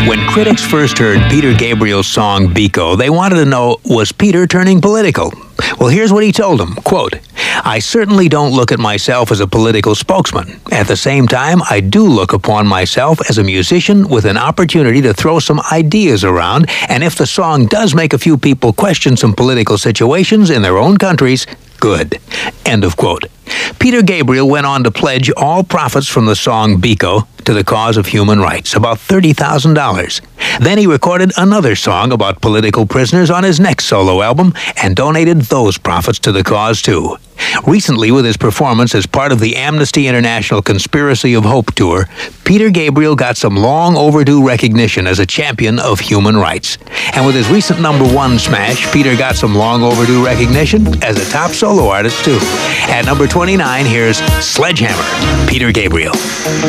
When critics first heard Peter Gabriel's song Biko, they wanted to know, was Peter turning political? Well, here's what he told them, quote, "I certainly don't look at myself as a political spokesman. At the same time, I do look upon myself as a musician with an opportunity to throw some ideas around, and if the song does make a few people question some political situations in their own countries, good." End of quote. Peter Gabriel went on to pledge all profits from the song Biko to the cause of human rights, about $30,000. Then he recorded another song about political prisoners on his next solo album and donated those profits to the cause too. Recently, with his performance as part of the Amnesty International Conspiracy of Hope tour, Peter Gabriel got some long overdue recognition as a champion of human rights. And with his recent #1 smash, Peter got some long overdue recognition as a top solo artist too. At number 29, here's Sledgehammer, Peter Gabriel.